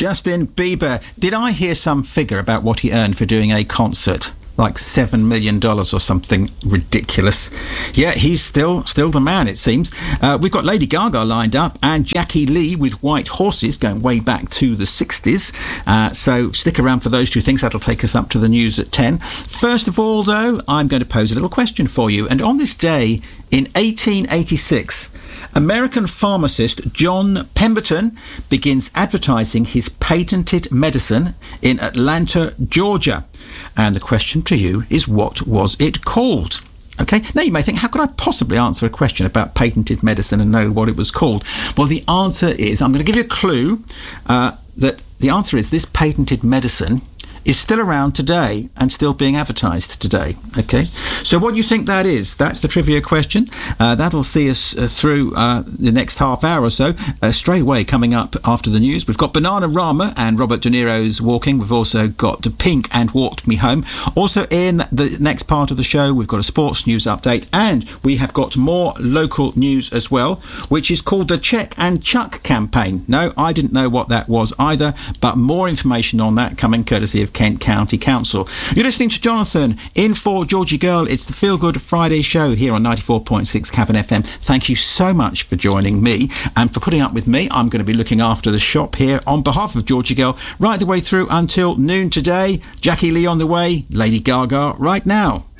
Justin Bieber. Did I hear some figure about what he earned for doing a concert? Like $7 million or something ridiculous. Yeah, he's still the man, it seems. We've got Lady Gaga lined up and Jackie Lee with White Horses going way back to the 60s. So stick around for those two things. That'll take us up to the news at 10. First of all, though, I'm going to pose a little question for you. And on this day in 1886, American pharmacist John Pemberton begins advertising his patented medicine in Atlanta, Georgia. And the question to you is, what was it called? Okay, now you may think, how could I possibly answer a question about patented medicine and know what it was called? Well, the answer is, I'm going to give you a clue, that the answer is this patented medicine is still around today and still being advertised today. Okay, so what do you think that is? That's the trivia question. That'll see us through the next half hour or so. Straight away, coming up after the news, we've got Bananarama and Robert De Niro's Walking. We've also got Pink and Walked Me Home. Also in the next part of the show, we've got a sports news update, and we have got more local news as well, which is called the Check and Chuck campaign. No, I didn't know what that was either, but more information on that coming courtesy of Kent County Council. You're listening to Jonathan in for Georgie Girl. It's the Feel Good Friday show here on 94.6 Cabin FM. Thank you so much for joining me and for putting up with me. I'm going to be looking after the shop here on behalf of Georgie Girl right the way through until noon today. Jackie Lee on the way, Lady Gaga right now.